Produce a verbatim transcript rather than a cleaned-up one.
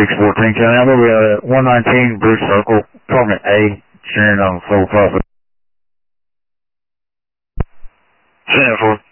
six fourteen County. I'm over at one nineteen Bruce Circle, apartment A, sharing on sole profit. ten four.